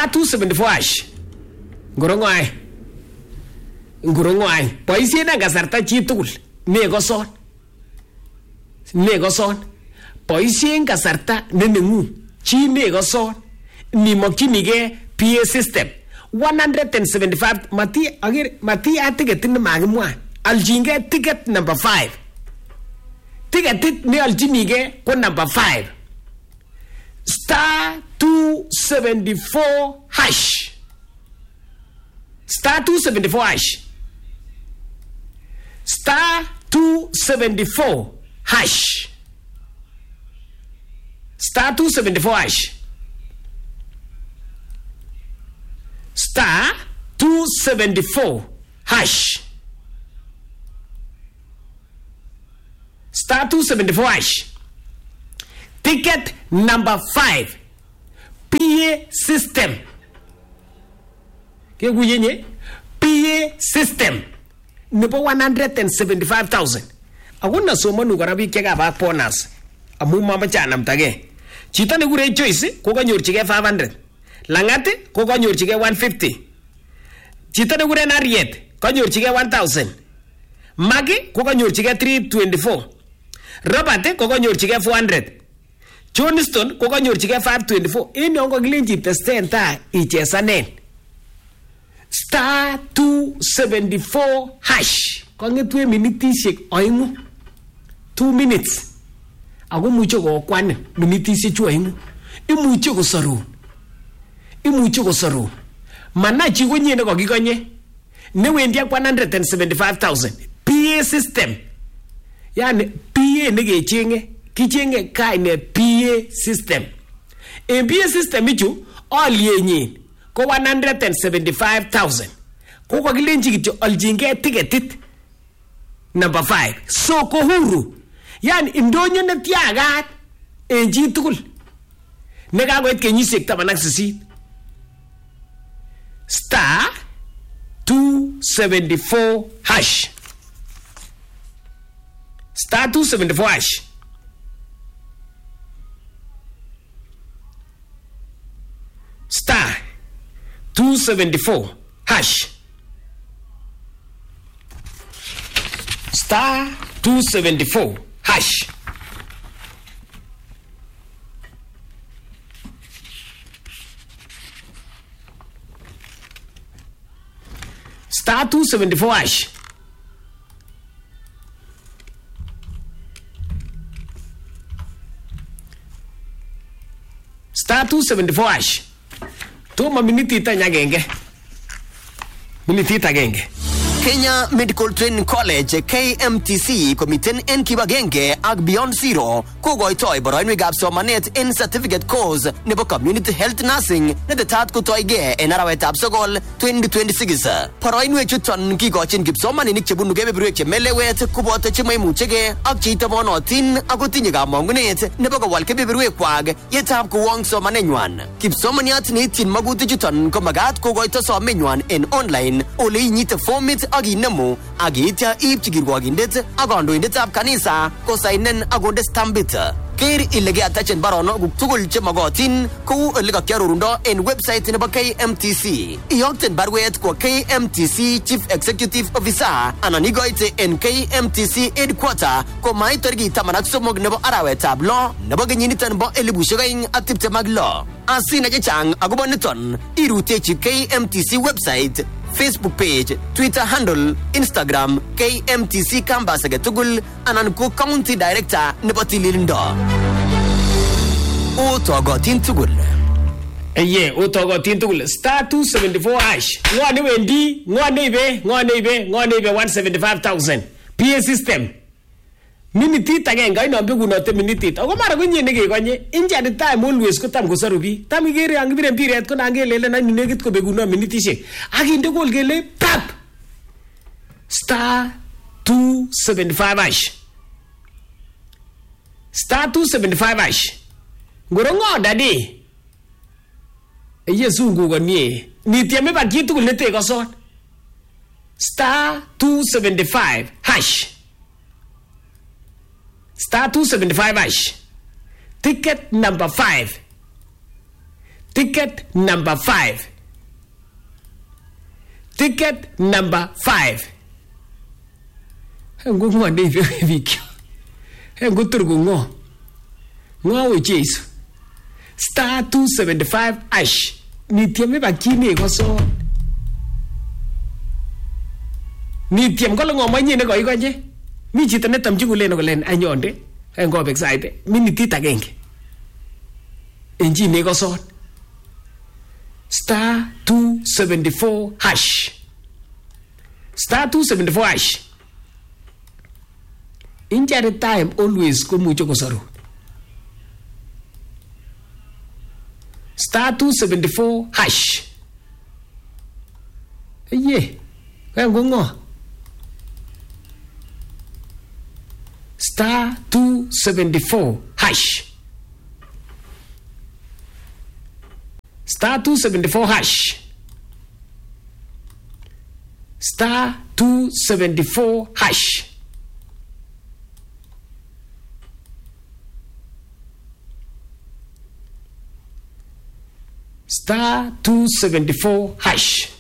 star 274 hash. Ngurungwai. Boisien en kasarta chi tugul. Mekoson. Boisien kasarta nenengu. Chi mekoson. Nimokchinige PA system. 175 mati a ticket ni magimwa. Aljinge ticket number 5. Ticket ni aljinige ko number 5. Star 274 hash. Star 274 hash. Star 274 hash. Star 274 hash. Star 274 hash. Star 274 hash. Ticket number 5. PA system. Keguyenye PA system. Nebo 175,000. Aguna somanu karabi kega ba bonus. Amu mama chanam tage. Chito ne gure choice ko kanyorchige 500. Langate ko kanyorchige 150. Chito ne gure Nariet kanyorchige 1000. Magi ko kanyorchige 324. Robert ko kanyorchige 400. Johnston ko kanyorchige 524. Ini ongo gilinji testen ta ichesanen. Star 274 hash. Kongetwe minitishek oingu. 2 minutes. Ako mucho ko kwan minitishek chu oingu. Imucho ko saru. Manachi ko nyene ko gikonye. Ne wendi ak 175,000. PA system. Yani PA ne kichenge kaine PA system. En PA system ichu olienyin ko 175,000. Ko kakilenji kityo aljinge ticketit number 5. So ko huru. Yani indonyo ne tiagat en chi tugul. Ne kakoit kenyisiek 18. Star 274 hash. Star 274 hash. Star 274 hash. Star 274 hash. Star 274 hash. Star 274 hash. Tuma minitita nyagenge. Minitita genge. Kenya Medical Training College KMTC komiten en kibagenge ak Beyond Zero kogoitoi boroinwekab somanet en certificate course nebo Community Health Nursing netetat kotoige en arawetab sogol 2026. Boroinwek chuton kikochin kipsomaninik chebunu kebeberwek chemelewet koboto chemaimuchege ak cheitobonotin ako tinye kamong'unet nebo kowal kebeberwekwak yetab kowong somanenywan. Kipsomaniat neityin magutik chuton ko magat kogoito somenywan en online ole inyite formit ak inemu ak yeitya iipchi kirwogindet ak kandoindetab kanisa kosainen ak konde stampit. Ker ile keatachen baronokuk tugul chemogotin kou ole kakiarorundo en website nebo KMTC. Iyokten barwet kwa KMTC Chief Executive Officer anan igoite en KMTC Headquarter komait tarikit 13 nebo arawetab lo nebo kenyiniton bo 2026. Asina chechang akobo niton irutechi KMTC website, Facebook page, Twitter handle, Instagram, KMTC Campus agetugul anan ko County Director nebo tililindo. Otogotin tugul. Otogotin tugul. Star 274 hash. Ngwane wendi, ngwane ibe 175,000. PA system. Minitit agenge ino mbekunote minitit. Ako mara kunye nekekonye inji at the time always ko tam kosaru bi. Tam ikere ang bire mpiret ko nangelele na ninekit ko bekuno minitishek. Akinde gol kele pap. Star 275 hash. Star 275 hash. Ngorongo dadi. Yesu ngonie. Nitiame ba kitu kulete koson. Star 275 hash. Star 275 hash. Ticket number 5. Ticket number 5. Ticket number 5. Ngo ngo ndivyo vikyo. Ngo turgu ngo. Ngo Jesus. Star 275 ash. Nitiame bakini ko so. Nitiam ko ngo manye ne ko ikonje. Mi chito ne tamchi kulen kolen anyonde. Ngo bek side. Minitit agenge. Enji ne ko so. Star 274 hash. Star 274 hash. In that time always ko mucho kosaru. Star 274 hash. Ye. Kaya ngo. Star 274 hash. Star 274 hash. Star 274 hash. Star 274 hash.